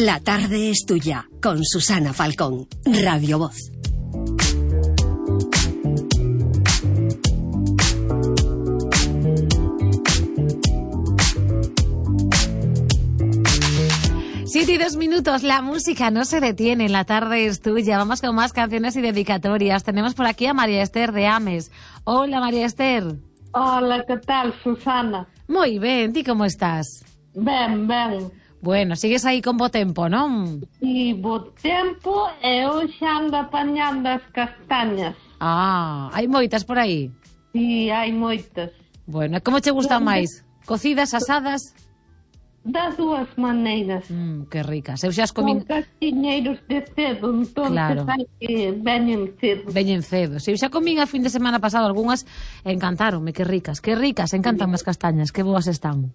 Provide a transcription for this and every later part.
La tarde es tuya, con Susana Falcón, Radio Voz. Siete y 2 minutos, la música no se detiene, la tarde es tuya. Vamos con más canciones y dedicatorias. Tenemos por aquí a María Esther de Ames. Hola, María Esther. Hola, que tal, Susana? Moi ben, ti como estás? Ben, ben. Bueno, sigues aí con bo tempo, non? Si, bo tempo e hoxe ando apañando as castañas. Ah, hai moitas por aí? Si, hai moitas. Bueno, como che gustan máis? Cocidas, asadas? Das dúas maneiras. Que ricas. Eu xa as comín... Con castiñeiros de cedo, entón Claro. hai que veñen cedo. Veñen cedo. Se eu xa comín a fin de semana pasado algunhas, encantáronme, que ricas, encantan as castañas, que boas están.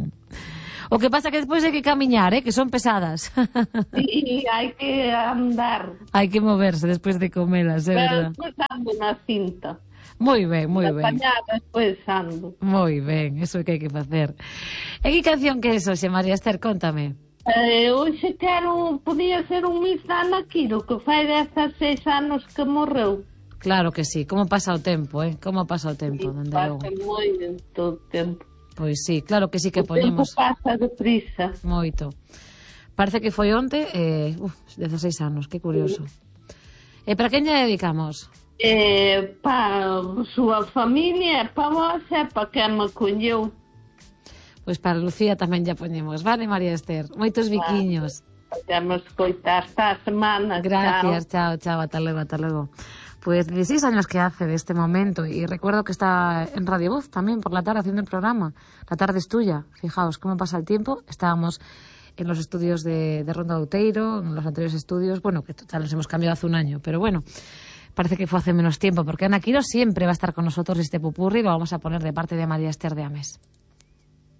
O que pasa que despois hai que camiñar, que son pesadas. Si, hai que andar. Hai que moverse despois de comelas, é Pero verdad. despois ando na cinta. Moi ben, moi ben. Apañada, despois ando. Moi ben, eso é que hai que facer. E que canción que é eso, María Esther? Contame. Hoxe podía ser un Miss Ana Quiro, que fai 16 anos que morreu. Claro que sí, como pasa o tempo, Como pasa o tempo, dende logo. Pasa moi en todo o tempo. Pois sí, claro que sí que O tempo poñemos pasa deprisa. moito. Parece que foi onte, 16 anos, que curioso. E para quen lle dedicamos? Para a súa familia, para vos e para quen me colleu. Pois para Lucía tamén lle poñemos, vale, María Esther? Moitos biquiños. Para quen me escoita esta semana. Gracias, chao, ata luego. Pues 16 años que hace de este momento y recuerdo que está en Radio Voz también por la tarde haciendo el programa. La tarde es tuya. Fijaos cómo pasa el tiempo. Estábamos en los estudios de Ronda de Outeiro, en los anteriores estudios. Bueno, que total nos hemos cambiado hace un año, pero bueno, parece que fue hace menos tiempo porque Ana Quiro siempre va a estar con nosotros. Este pupurri lo vamos a poner de parte de María Esther de Ames.